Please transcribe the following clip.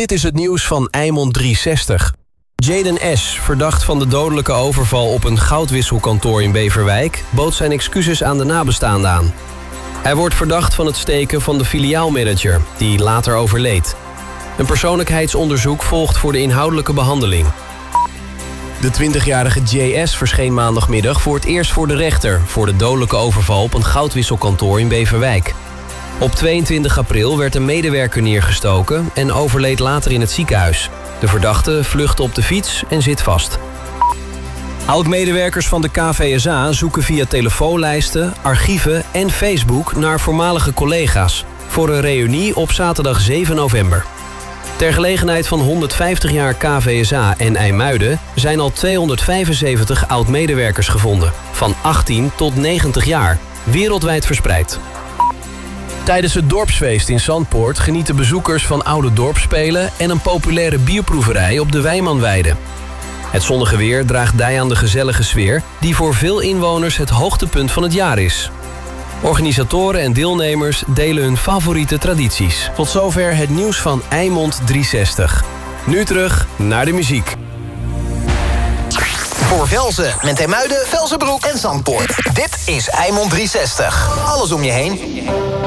Dit is het nieuws van Eimond 360. Jaden S., verdacht van de dodelijke overval op een goudwisselkantoor in Beverwijk, bood zijn excuses aan de nabestaanden aan. Hij wordt verdacht van het steken van de filiaalmanager, die later overleed. Een persoonlijkheidsonderzoek volgt voor de inhoudelijke behandeling. De 20-jarige J.S. verscheen maandagmiddag voor het eerst voor de rechter voor de dodelijke overval op een goudwisselkantoor in Beverwijk. Op 22 april werd een medewerker neergestoken en overleed later in het ziekenhuis. De verdachte vluchtte op de fiets en zit vast. Oud-medewerkers van de KVSA zoeken via telefoonlijsten, archieven en Facebook naar voormalige collega's voor een reunie op zaterdag 7 november. Ter gelegenheid van 150 jaar KVSA en IJmuiden zijn al 275 oud-medewerkers gevonden, van 18 tot 90 jaar, wereldwijd verspreid. Tijdens het dorpsfeest in Zandpoort genieten bezoekers van oude dorpsspelen en een populaire bierproeverij op de Wijmanweide. Het zonnige weer draagt bij aan de gezellige sfeer die voor veel inwoners het hoogtepunt van het jaar is. Organisatoren en deelnemers delen hun favoriete tradities. Tot zover het nieuws van Eimond 360. Nu terug naar de muziek. Voor Velzen met IJmuiden, Velzenbroek en Zandpoort. Dit is Eimond 360. Alles om je heen.